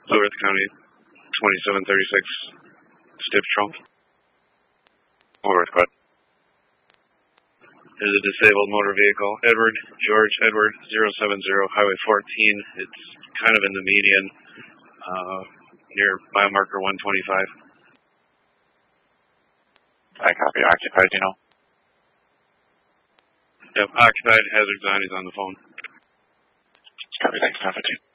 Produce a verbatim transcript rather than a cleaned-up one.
Blue Earth County, twenty-seven thirty-six, Stiff Trump. Blue Earth, go ahead. There's a disabled motor vehicle. Edward, George, Edward, zero seven zero, Highway fourteen. It's kind of in the median, uh, near mile marker one twenty-five. I copy. Occupied, you know? Yep, occupied, hazards on, he's on the phone. Copy, thanks, Alpha two.